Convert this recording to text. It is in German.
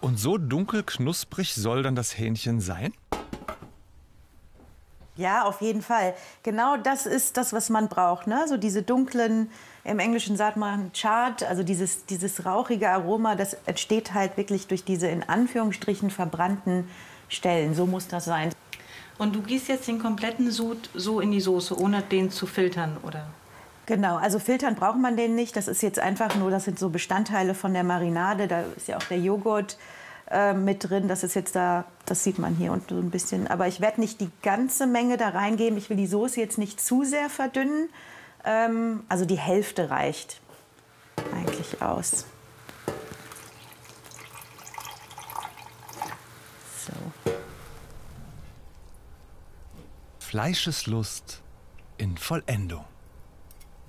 Und so dunkel knusprig soll dann das Hähnchen sein? Ja, auf jeden Fall. Genau das ist das, was man braucht. Ne? So diese dunklen, im Englischen sagt man Chard, also dieses rauchige Aroma, das entsteht halt wirklich durch diese in Anführungsstrichen verbrannten Stellen. So muss das sein. Und du gießt jetzt den kompletten Sud so in die Soße, ohne den zu filtern, oder? Genau, also filtern braucht man den nicht. Das ist jetzt einfach nur, das sind so Bestandteile von der Marinade. Da ist ja auch der Joghurt mit drin. Das ist jetzt da, das sieht man hier unten so ein bisschen. Aber ich werde nicht die ganze Menge da reingeben. Ich will die Soße jetzt nicht zu sehr verdünnen. Also die Hälfte reicht eigentlich aus. So. Fleischeslust in Vollendung.